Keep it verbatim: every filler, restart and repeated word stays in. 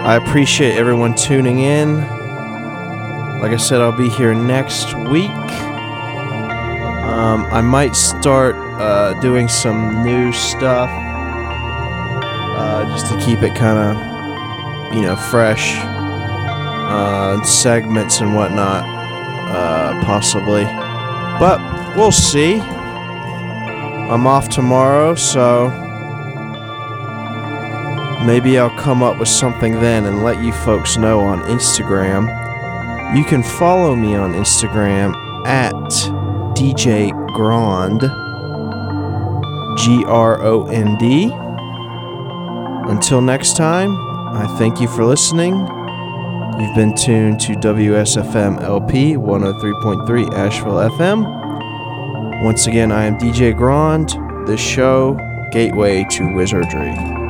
I appreciate everyone tuning in. Like I said, I'll be here next week. Um, I might start uh, doing some new stuff uh, just to keep it kind of, you know, fresh. Uh, segments and whatnot, uh, possibly. But we'll see. I'm off tomorrow, so maybe I'll come up with something then and let you folks know on Instagram. You can follow me on Instagram at D J Grond, G R O N D. Until next time, I thank you for listening. You've been tuned to W S F M L P one oh three point three Asheville F M. Once again, I am D J Grond, the show Gateway to Wizardry.